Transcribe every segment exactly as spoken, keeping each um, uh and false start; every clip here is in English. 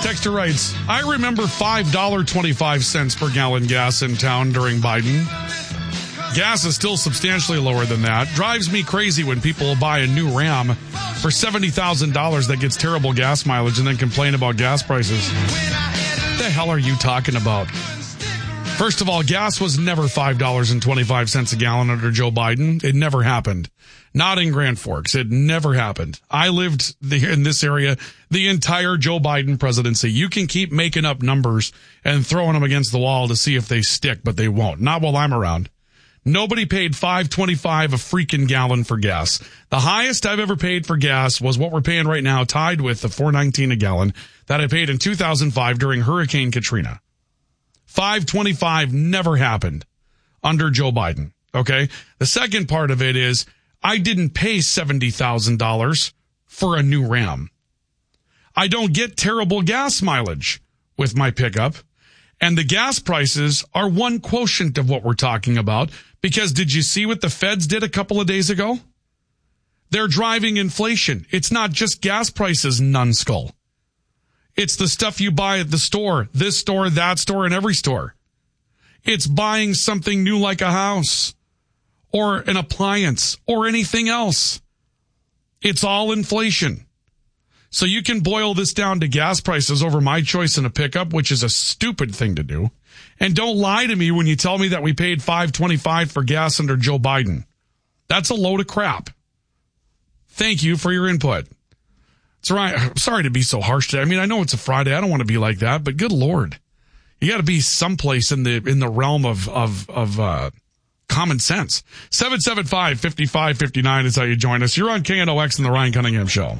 Texter writes, I remember five dollars and twenty-five cents per gallon gas in town during Biden. Gas is still substantially lower than that. Drives me crazy when people buy a new Ram for seventy thousand dollars that gets terrible gas mileage and then complain about gas prices. What the hell are you talking about? First of all, gas was never five dollars and twenty-five cents a gallon under Joe Biden. It never happened. Not in Grand Forks. It never happened. I lived in this area the entire Joe Biden presidency. You can keep making up numbers and throwing them against the wall to see if they stick, but they won't. Not while I'm around. Nobody paid five twenty-five a freaking gallon for gas. The highest I've ever paid for gas was what we're paying right now, tied with the four nineteen a gallon that I paid in two thousand five during Hurricane Katrina. five twenty-five never happened under Joe Biden. Okay. The second part of it is I didn't pay seventy thousand dollars for a new Ram. I don't get terrible gas mileage with my pickup. And the gas prices are one quotient of what we're talking about. Because did you see what the feds did a couple of days ago? They're driving inflation. It's not just gas prices, numbskull. It's the stuff you buy at the store, this store, that store, and every store. It's buying something new like a house or an appliance or anything else. It's all inflation. So you can boil this down to gas prices over my choice in a pickup, which is a stupid thing to do. And don't lie to me when you tell me that we paid five twenty-five for gas under Joe Biden. That's a load of crap. Thank you for your input. It's right. I'm sorry to be so harsh today. I mean, I know it's a Friday. I don't want to be like that, but good Lord. You got to be someplace in the in the realm of of of uh common sense. seven seven five, five five five nine is how you join us. You're on K N O X and the Ryan Cunningham Show.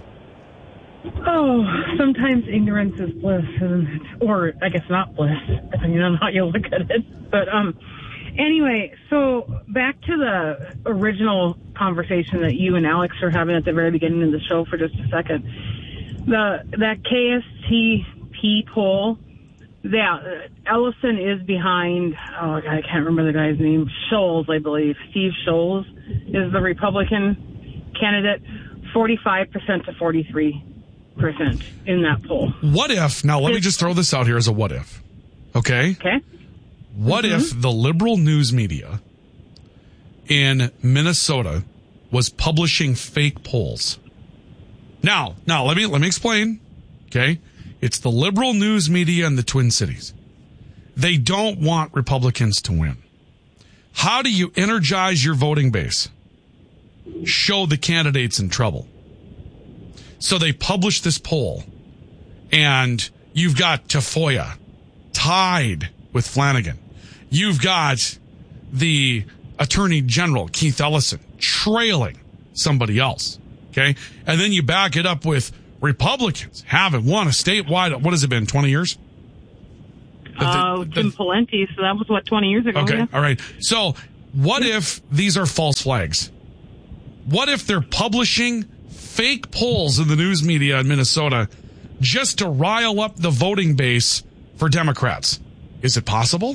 Oh, sometimes ignorance is bliss, and, or I guess not bliss, depending on how you look at it. But um, anyway, so back to the original conversation that you and Alex were having at the very beginning of the show for just a second. The that K S T P poll, that uh, Ellison is behind. Oh, I can't remember the guy's name. Scholes, I believe. Steve Scholes is the Republican candidate. Forty-five percent to forty-three. Percent in that poll. What if, now let me just throw this out here as a what if, okay? Okay. What mm-hmm. if the liberal news media in Minnesota was publishing fake polls? Now, now let me, let me explain, okay? It's the liberal news media in the Twin Cities. They don't want Republicans to win. How do you energize your voting base? Show the candidates in trouble. So they published this poll, and you've got Tafoya tied with Flanagan. You've got the Attorney General, Keith Ellison, trailing somebody else, okay? And then you back it up with Republicans haven't won a statewide, what has it been, twenty years? Uh, Jim Pawlenty, so that was, what, twenty years ago? Okay, yeah? All right. So what if these are false flags? What if they're publishing fake polls in the news media in Minnesota just to rile up the voting base for Democrats? Is it possible?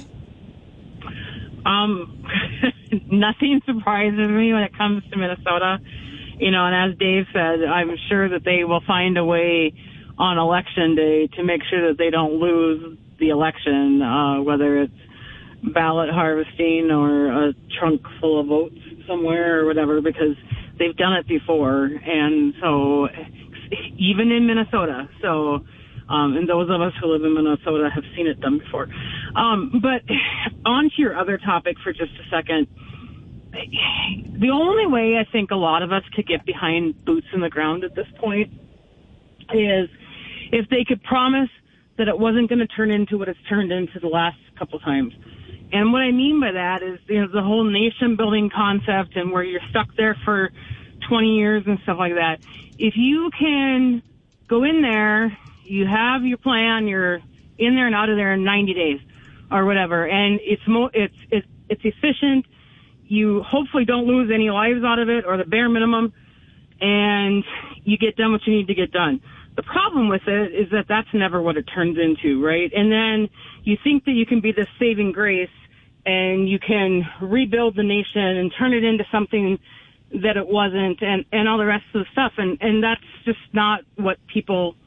Um, nothing surprises me when it comes to Minnesota. You know, and as Dave said, I'm sure that they will find a way on election day to make sure that they don't lose the election, uh, whether it's ballot harvesting or a trunk full of votes somewhere or whatever, because they've done it before. And so even in Minnesota, so, um, and those of us who live in Minnesota have seen it done before. Um, but on to your other topic for just a second. The only way I think a lot of us could get behind boots in the ground at this point is if they could promise that it wasn't going to turn into what it's turned into the last couple times. And what I mean by that is, you know, the whole nation building concept and where you're stuck there for twenty years and stuff like that. If you can go in there, you have your plan, you're in there and out of there in ninety days or whatever, and it's mo- it's it's it's efficient. You hopefully don't lose any lives out of it or the bare minimum, and you get done what you need to get done. The problem with it is that that's never what it turns into, right? And then you think that you can be this saving grace and you can rebuild the nation and turn it into something that it wasn't, and, and all the rest of the stuff. And, and that's just not what people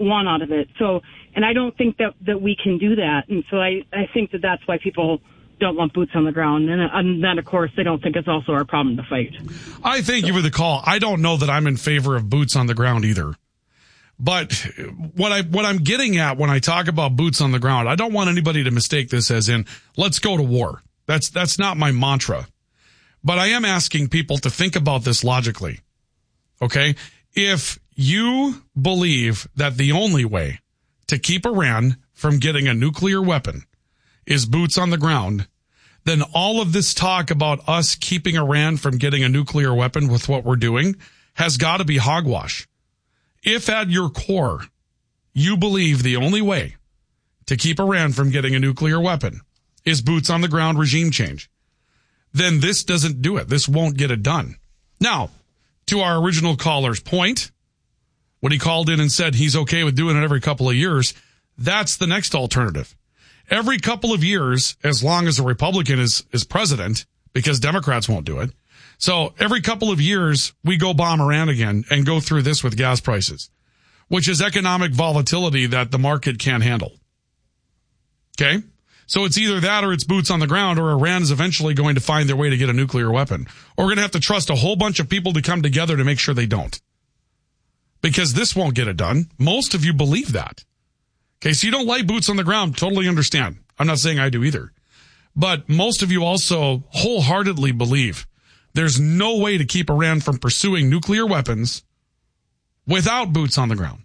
want out of it. So, and I don't think that, that we can do that. And so I, I think that that's why people don't want boots on the ground. And, and then, of course, they don't think it's also our problem to fight. I thank so. you for the call. I don't know that I'm in favor of boots on the ground either. But what I, what I'm getting at when I talk about boots on the ground, I don't want anybody to mistake this as in, let's go to war. That's, that's not my mantra. But I am asking people to think about this logically. Okay? If you believe that the only way to keep Iran from getting a nuclear weapon is boots on the ground, then all of this talk about us keeping Iran from getting a nuclear weapon with what we're doing has got to be hogwash. If at your core, you believe the only way to keep Iran from getting a nuclear weapon is boots on the ground regime change, then this doesn't do it. This won't get it done. Now, to our original caller's point, when he called in and said he's okay with doing it every couple of years, that's the next alternative. Every couple of years, as long as a Republican is, is president, because Democrats won't do it. So every couple of years, we go bomb Iran again and go through this with gas prices, which is economic volatility that the market can't handle. Okay? So it's either that or it's boots on the ground, or Iran is eventually going to find their way to get a nuclear weapon. Or we're going to have to trust a whole bunch of people to come together to make sure they don't. Because this won't get it done. Most of you believe that. Okay, so you don't like boots on the ground. Totally understand. I'm not saying I do either. But most of you also wholeheartedly believe there's no way to keep Iran from pursuing nuclear weapons without boots on the ground.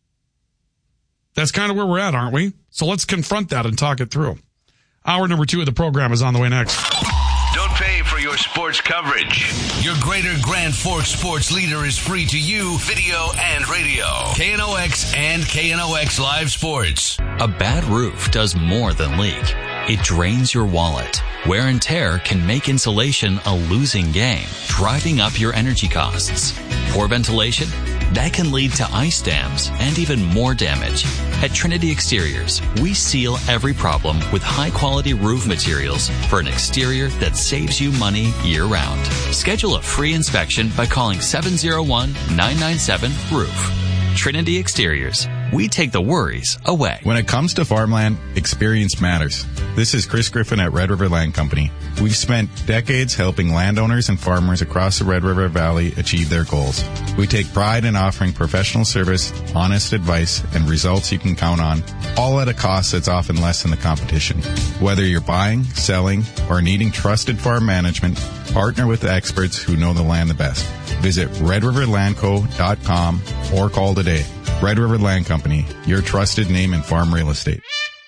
That's kind of where we're at, aren't we? So let's confront that and talk it through. Hour number two of the program is on the way next. Don't pay for your sports coverage. Your Greater Grand Forks sports leader is free to you, video and radio. K N O X and K N O X Live Sports. A bad roof does more than leak. It drains your wallet. Wear and tear can make insulation a losing game, driving up your energy costs. Poor ventilation? That can lead to ice dams and even more damage. At Trinity Exteriors, we seal every problem with high-quality roof materials for an exterior that saves you money year-round. Schedule a free inspection by calling seven oh one, nine nine seven, roof. Trinity Exteriors. We take the worries away. When it comes to farmland, experience matters. This is Chris Griffin at Red River Land Company. We've spent decades helping landowners and farmers across the Red River Valley achieve their goals. We take pride in offering professional service, honest advice, and results you can count on, all at a cost that's often less than the competition. Whether you're buying, selling, or needing trusted farm management, partner with the experts who know the land the best. Visit red river land co dot com or call today. Red River Land Company, your trusted name in farm real estate.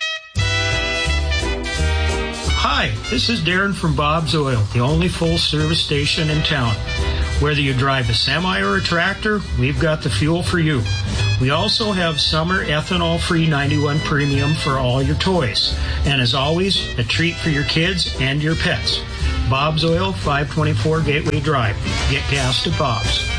Hi, this is Darren from Bob's Oil, the only full-service station in town. Whether you drive a semi or a tractor, we've got the fuel for you. We also have summer ethanol-free ninety-one Premium for all your toys. And as always, a treat for your kids and your pets. Bob's Oil, five twenty-four Gateway Drive. Get gas to Bob's.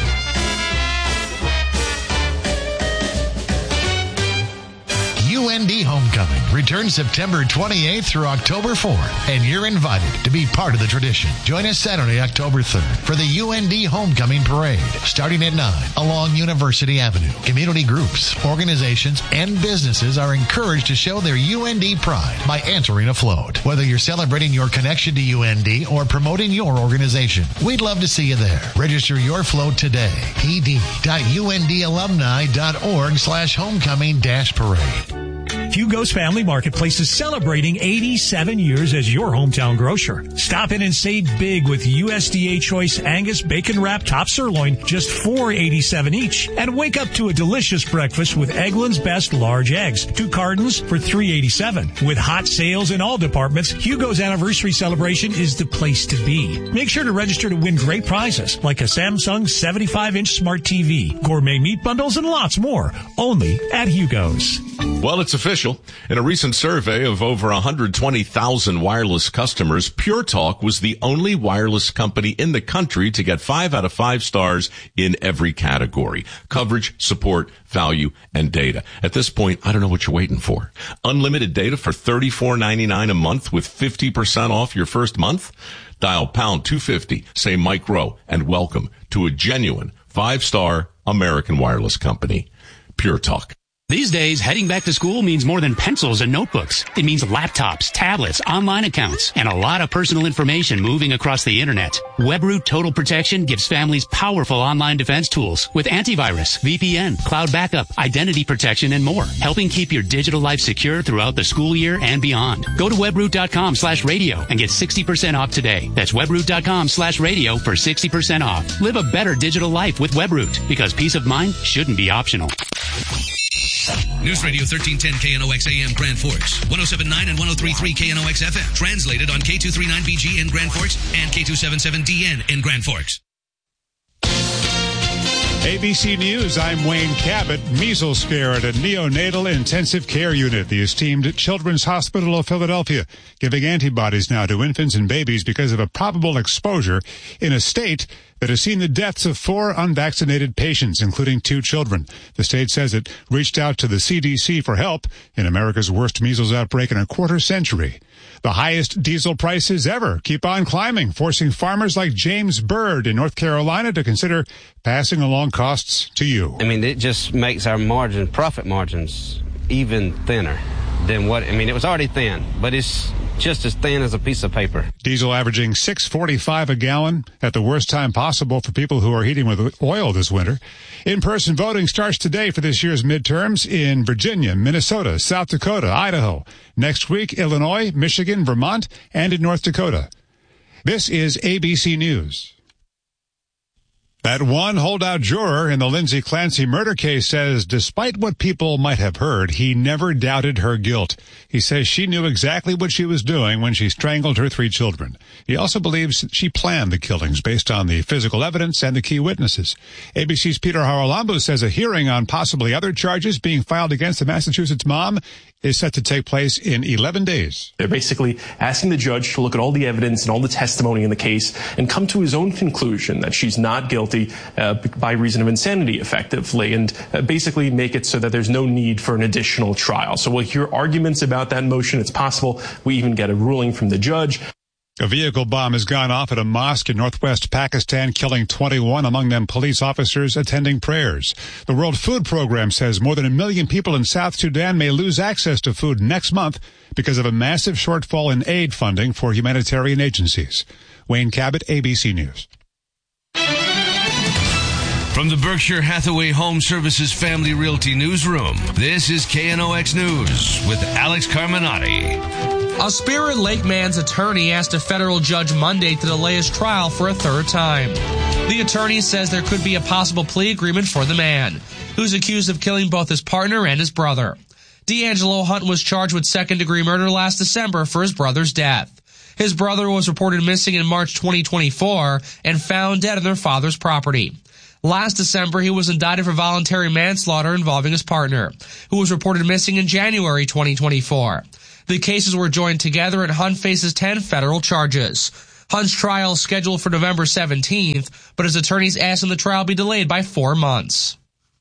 U N D Homecoming returns September twenty-eighth through October fourth, and you're invited to be part of the tradition. Join us Saturday, October third for the U N D Homecoming Parade, starting at nine along University Avenue. Community groups, organizations, and businesses are encouraged to show their U N D pride by entering a float. Whether you're celebrating your connection to U N D or promoting your organization, we'd love to see you there. Register your float today. p d dot u n d alumni dot org slash homecoming dash parade. Hugo's Family Marketplace is celebrating eighty-seven years as your hometown grocer. Stop in and save big with U S D A Choice Angus Bacon Wrap Top Sirloin, just four dollars and eighty-seven cents each. And wake up to a delicious breakfast with Eggland's Best Large Eggs, two cartons for three dollars and eighty-seven cents. With hot sales in all departments, Hugo's anniversary celebration is the place to be. Make sure to register to win great prizes like a Samsung seventy-five inch Smart T V, gourmet meat bundles, and lots more. Only at Hugo's. Well, it's official. In a recent survey of over one hundred twenty thousand wireless customers, Pure Talk was the only wireless company in the country to get five out of five stars in every category: coverage, support, value, and data. At this point, I don't know what you're waiting for. Unlimited data for thirty-four ninety-nine a month with fifty percent off your first month? Dial pound two fifty, say Mike Rowe, and welcome to a genuine five-star American wireless company, Pure Talk. These days, heading back to school means more than pencils and notebooks. It means laptops, tablets, online accounts, and a lot of personal information moving across the internet. WebRoot Total Protection gives families powerful online defense tools with antivirus, V P N, cloud backup, identity protection, and more, helping keep your digital life secure throughout the school year and beyond. Go to webroot.com slash radio and get sixty percent off today. That's webroot.com slash radio for sixty percent off. Live a better digital life with WebRoot, because peace of mind shouldn't be optional. News Radio thirteen ten K N O X A M Grand Forks, one oh seven point nine and one oh three point three K N O X F M. Translated on K two thirty-nine B G in Grand Forks and K two seventy-seven D N in Grand Forks. A B C News, I'm Wayne Cabot. Measles scare at a neonatal intensive care unit. The esteemed Children's Hospital of Philadelphia giving antibodies now to infants and babies because of a probable exposure in a state that has seen the deaths of four unvaccinated patients, including two children. The state says it reached out to the C D C for help in America's worst measles outbreak in a quarter century. The highest diesel prices ever keep on climbing, forcing farmers like James Bird in North Carolina to consider passing along costs to you. I mean, it just makes our margin, profit margins, even thinner than what, I mean, it was already thin, but it's just as thin as a piece of paper. Diesel averaging six forty-five a gallon at the worst time possible for people who are heating with oil this winter. In-person voting starts today for this year's midterms in Virginia, Minnesota, South Dakota, Idaho. Next week, Illinois, Michigan, Vermont, and in North Dakota. This is A B C News. That one holdout juror in the Lindsay Clancy murder case says despite what people might have heard, he never doubted her guilt. He says she knew exactly what she was doing when she strangled her three children. He also believes she planned the killings based on the physical evidence and the key witnesses. A B C's Peter Haralambou says a hearing on possibly other charges being filed against the Massachusetts mom is set to take place in eleven days. They're basically asking the judge to look at all the evidence and all the testimony in the case and come to his own conclusion that she's not guilty uh, by reason of insanity, effectively, and uh, basically make it so that there's no need for an additional trial. So we'll hear arguments about that motion. It's possible we even get a ruling from the judge. A vehicle bomb has gone off at a mosque in northwest Pakistan, killing twenty-one, among them police officers attending prayers. The World Food Program says more than a million people in South Sudan may lose access to food next month because of a massive shortfall in aid funding for humanitarian agencies. Wayne Cabot, A B C News. From the Berkshire Hathaway Home Services Family Realty Newsroom, this is K N O X News with Alex Carminati. A Spirit Lake man's attorney asked a federal judge Monday to delay his trial for a third time. The attorney says there could be a possible plea agreement for the man, who's accused of killing both his partner and his brother. D'Angelo Hunt was charged with second-degree murder last December for his brother's death. His brother was reported missing in March twenty twenty-four and found dead on their father's property. Last December, he was indicted for voluntary manslaughter involving his partner, who was reported missing in January twenty twenty-four. The cases were joined together and Hunt faces ten federal charges. Hunt's trial is scheduled for November seventeenth, but his attorneys asking the trial be delayed by four months.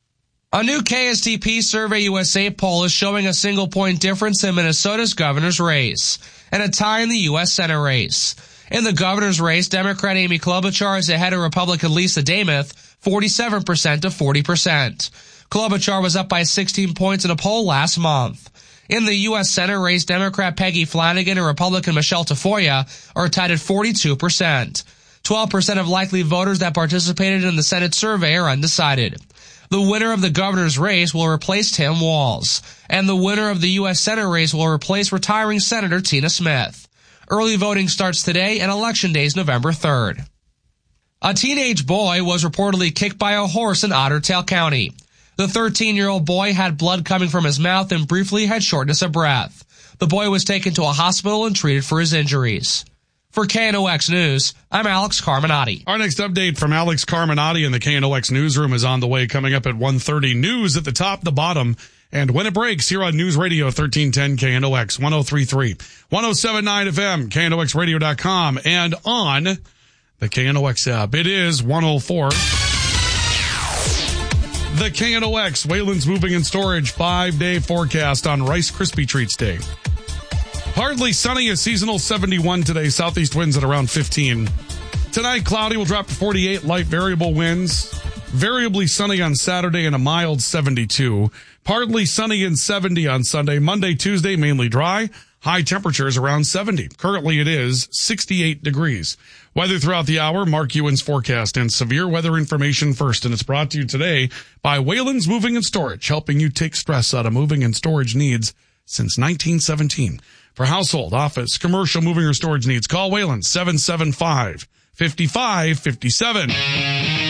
A new K S T P Survey U S A poll is showing a single-point difference in Minnesota's governor's race and a tie in the U S Senate race. In the governor's race, Democrat Amy Klobuchar is ahead of Republican Lisa Demuth, forty-seven percent to forty percent. Klobuchar was up by sixteen points in a poll last month. In the U S Senate race, Democrat Peggy Flanagan and Republican Michelle Tafoya are tied at forty-two percent. twelve percent of likely voters that participated in the Senate survey are undecided. The winner of the governor's race will replace Tim Walz, and the winner of the U S Senate race will replace retiring Senator Tina Smith. Early voting starts today, and Election Day is November third. A teenage boy was reportedly kicked by a horse in Otter Tail County. The thirteen-year-old boy had blood coming from his mouth and briefly had shortness of breath. The boy was taken to a hospital and treated for his injuries. For K N O X News, I'm Alex Carminati. Our next update from Alex Carminati in the K N O X Newsroom is on the way, coming up at one thirty. News at the top, the bottom, and when it breaks here on News Radio thirteen ten K N O X, one oh three point three, one oh seven point nine F M, K N O X radio dot com, and on the K N O X app. It is one oh four. The K N O X Wayland's Moving and Storage five-day forecast on Rice Krispie Treats Day. Partly sunny, a seasonal seventy-one today. Southeast winds at around fifteen. Tonight, cloudy will drop to forty-eight. Light variable winds. Variably sunny on Saturday and a mild seventy-two. Partly sunny and seventy on Sunday. Monday, Tuesday, mainly dry. High temperatures around seventy. Currently it is sixty-eight degrees. Weather throughout the hour, Mark Ewan's forecast and severe weather information first. And it's brought to you today by Wayland's Moving and Storage, helping you take stress out of moving and storage needs since nineteen seventeen. For household, office, commercial moving or storage needs, call Wayland seven seven five, five five five seven.